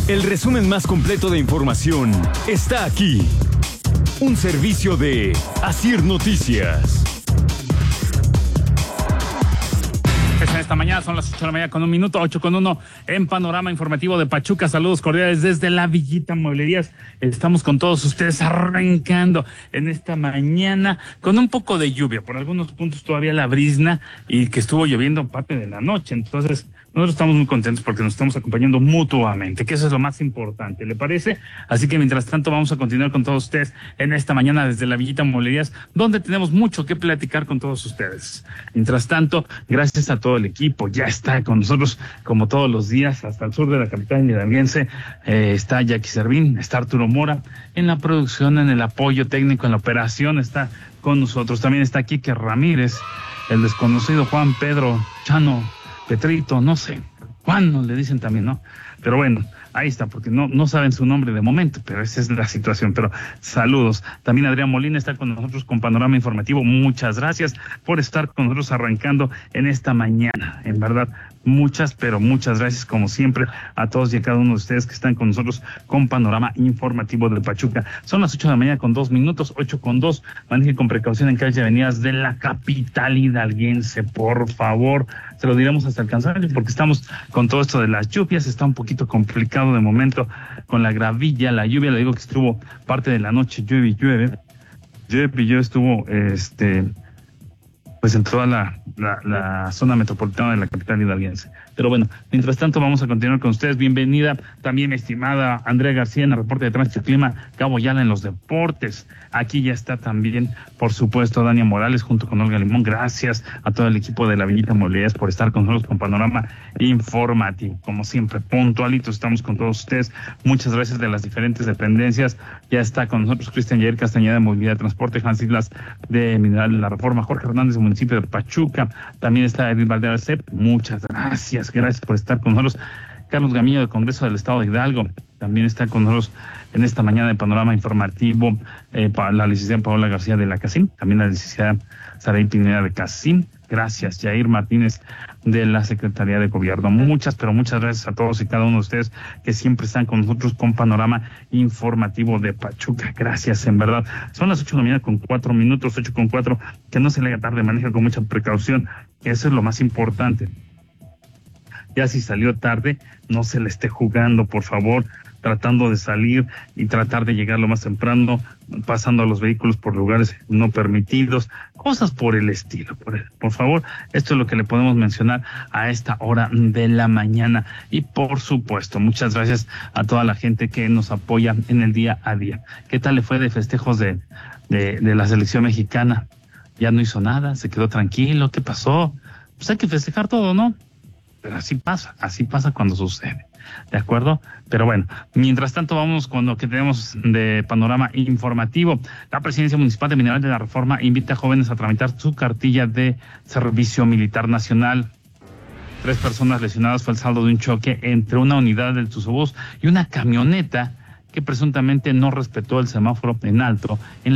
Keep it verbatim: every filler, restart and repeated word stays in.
El resumen más completo de información está aquí. Un servicio de Asir Noticias. En esta mañana son las ocho de la mañana con un minuto, ocho con uno en Panorama Informativo de Pachuca. Saludos cordiales desde la Villita Mueblerías. Estamos con todos ustedes arrancando en esta mañana con un poco de lluvia. Por algunos puntos todavía la brizna y que estuvo lloviendo parte de la noche. Entonces, nosotros estamos muy contentos porque nos estamos acompañando mutuamente, que eso es lo más importante, ¿le parece? Así que mientras tanto vamos a continuar con todos ustedes en esta mañana desde la Villita Mueblerías, donde tenemos mucho que platicar con todos ustedes. Mientras tanto, gracias a todo el equipo, ya está con nosotros como todos los días hasta el sur de la capital hidalguense, eh, está Jackie Servín, está Arturo Mora en la producción, en el apoyo técnico, en la operación, está con nosotros. También está Quique Ramírez, el desconocido Juan Pedro Chano Petrito, no sé, Juan nos le dicen también, ¿no? Pero bueno, ahí está, porque no, no saben su nombre de momento, pero esa es la situación. Pero saludos. También Adrián Molina está con nosotros con Panorama Informativo. Muchas gracias por estar con nosotros arrancando en esta mañana. En verdad, muchas, pero muchas gracias, como siempre, a todos y a cada uno de ustedes que están con nosotros con Panorama Informativo de Pachuca. Son las ocho de la mañana con dos minutos, ocho con dos. Maneje con precaución en calles y avenidas de la capital hidalguense, por favor. Se lo diremos hasta el cansancio porque estamos con todo esto de las lluvias. Está un poquito complicado de momento con la gravilla, la lluvia. Le digo que estuvo parte de la noche, llueve y llueve. Llueve y llueve estuvo, este... pues en toda la, la, la zona metropolitana de la capital hidalguense. Pero bueno, mientras tanto vamos a continuar con ustedes. Bienvenida también, estimada Andrea García, en el reporte de Tránsito y Clima, Cabo Yala en los deportes. Aquí ya está también, por supuesto, Dania Morales junto con Olga Limón. Gracias a todo el equipo de la Villita Mueblerías por estar con nosotros con Panorama Informativo. Como siempre, puntualitos estamos con todos ustedes. Muchas gracias de las diferentes dependencias. Ya está con nosotros Cristian Yair Castañeda de Movilidad de Transporte, Hans Islas de Mineral de la Reforma, Jorge Hernández de Municipio de Pachuca. También está Edith Valderas C E P. Muchas gracias. Gracias por estar con nosotros. Carlos Gamillo del Congreso del Estado de Hidalgo también está con nosotros en esta mañana de Panorama Informativo. Eh, la licenciada Paola García de la CACIM, también la licenciada Saraí Pineda de CACIM. Gracias, Jair Martínez de la Secretaría de Gobierno. Muchas, pero muchas gracias a todos y cada uno de ustedes que siempre están con nosotros con Panorama Informativo de Pachuca. Gracias, en verdad. Son las ocho de la mañana con cuatro minutos, ocho con cuatro. Que no se le haga tarde, maneja con mucha precaución. Eso es lo más importante. Ya si salió tarde, no se le esté jugando, por favor, tratando de salir y tratar de llegar lo más temprano, pasando a los vehículos por lugares no permitidos, cosas por el estilo. Por, por favor, esto es lo que le podemos mencionar a esta hora de la mañana. Y por supuesto, muchas gracias a toda la gente que nos apoya en el día a día. ¿Qué tal le fue de festejos de, de, de la selección mexicana? Ya no hizo nada, se quedó tranquilo, ¿qué pasó? Pues hay que festejar todo, ¿no? Pero así pasa, así pasa cuando sucede, ¿de acuerdo? Pero bueno, mientras tanto vamos con lo que tenemos de Panorama Informativo. La Presidencia Municipal de Mineral de la Reforma invita a jóvenes a tramitar su cartilla de Servicio Militar Nacional. Tres personas lesionadas fue el saldo de un choque entre una unidad del Tuzobús y una camioneta que presuntamente no respetó el semáforo en alto en